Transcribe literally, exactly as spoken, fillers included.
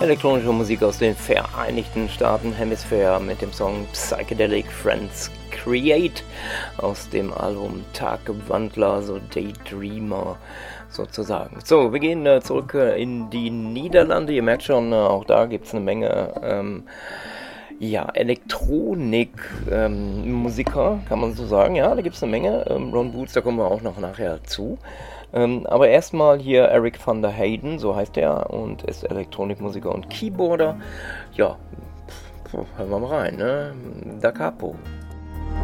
Elektronische Musik aus den Vereinigten Staaten Hemisphere mit dem Song Psychedelic Friends Create aus dem Album Tagwandler, so Daydreamer sozusagen. So, wir gehen äh, zurück äh, in die Niederlande. Ihr merkt schon, äh, auch da gibt es eine Menge ähm, ja, Elektronik-Musiker, ähm, kann man so sagen. Ja, da gibt es eine Menge. Ähm, Ron Boots, da kommen wir auch noch nachher zu. Ähm, aber erstmal hier Eric van der Heyden, so heißt er, und ist Elektronikmusiker und Keyboarder. Ja, pf, hören wir mal rein, ne? Da Capo.